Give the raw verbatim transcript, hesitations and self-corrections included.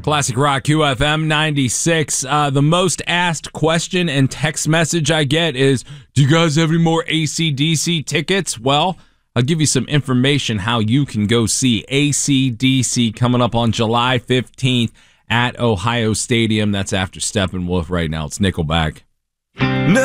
Classic Rock Q F M ninety-six. Uh, the most asked question and text message I get is, do you guys have any more A C D C tickets? Well, I'll give you some information how you can go see A C D C coming up on July fifteenth at Ohio Stadium. That's after Steppenwolf right now. It's Nickelback.